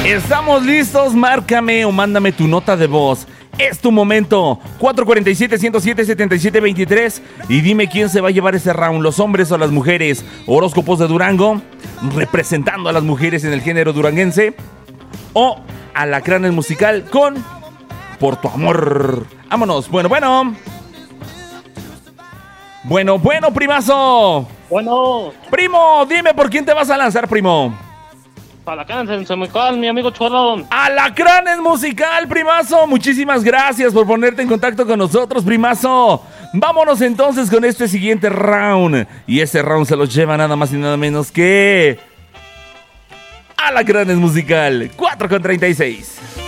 Estamos listos, márcame o mándame tu nota de voz. Es tu momento. 447-107-7723. Y dime quién se va a llevar ese round, los hombres o las mujeres. Horóscopos de Durango, representando a las mujeres en el género duranguense. O Alacranes Musical con Por tu amor. Vámonos. Bueno, primazo. Bueno. Primo, dime por quién te vas a lanzar, primo. Alacranes Musical, mi amigo Cholo. Alacranes Musical, primazo. Muchísimas gracias por ponerte en contacto con nosotros, primazo. Vámonos entonces con este siguiente round. Y ese round se los lleva nada más y nada menos que Alacranes Musical. 4:36.